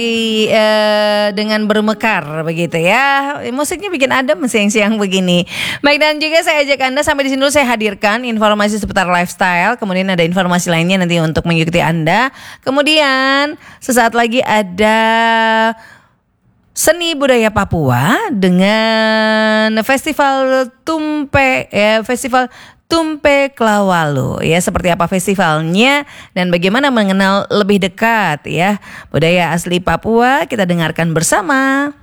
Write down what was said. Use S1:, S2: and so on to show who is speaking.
S1: dengan bermekar begitu ya. Musiknya bikin adem siang-siang begini. Baik, dan juga saya ajak Anda sampai di sini dulu, saya hadirkan informasi seputar lifestyle. Kemudian ada informasi lainnya nanti untuk mengikuti Anda. Kemudian sesaat lagi ada seni budaya Papua dengan Festival Tumpe Klawalu ya, seperti apa festivalnya dan bagaimana mengenal lebih dekat ya budaya asli Papua, kita dengarkan bersama.